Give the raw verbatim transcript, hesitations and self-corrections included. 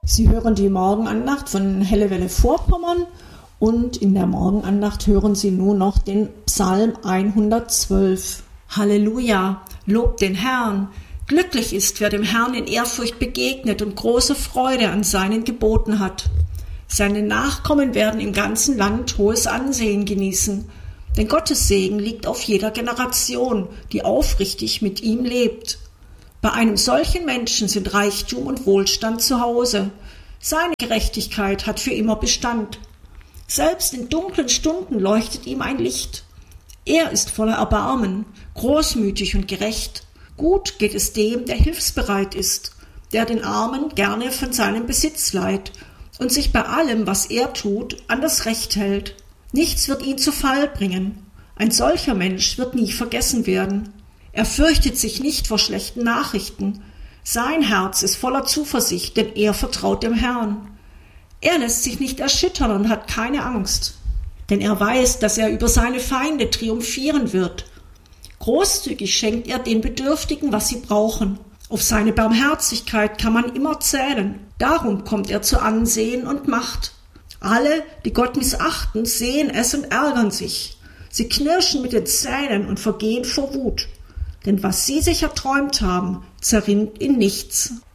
Sie hören die Morgenandacht von Helle Welle Vorpommern und in der Morgenandacht hören Sie nun noch den Psalm hundertzwölf. Halleluja, lobt den Herrn. Glücklich ist, wer dem Herrn in Ehrfurcht begegnet und große Freude an seinen Geboten hat. Seine Nachkommen werden im ganzen Land hohes Ansehen genießen, denn Gottes Segen liegt auf jeder Generation, die aufrichtig mit ihm lebt. Bei einem solchen Menschen sind Reichtum und Wohlstand zu Hause. Seine Gerechtigkeit hat für immer Bestand. Selbst in dunklen Stunden leuchtet ihm ein Licht. Er ist voller Erbarmen, großmütig und gerecht. Gut geht es dem, der hilfsbereit ist, der den Armen gerne von seinem Besitz leiht und sich bei allem, was er tut, an das Recht hält. Nichts wird ihn zu Fall bringen. Ein solcher Mensch wird nie vergessen werden. Er fürchtet sich nicht vor schlechten Nachrichten. Sein Herz ist voller Zuversicht, denn er vertraut dem Herrn. Er lässt sich nicht erschüttern und hat keine Angst, denn er weiß, dass er über seine Feinde triumphieren wird. Großzügig schenkt er den Bedürftigen, was sie brauchen. Auf seine Barmherzigkeit kann man immer zählen. Darum kommt er zu Ansehen und Macht. Alle, die Gott missachten, sehen es und ärgern sich. Sie knirschen mit den Zähnen und vergehen vor Wut. Denn was sie sich erträumt haben, zerrinnt in nichts.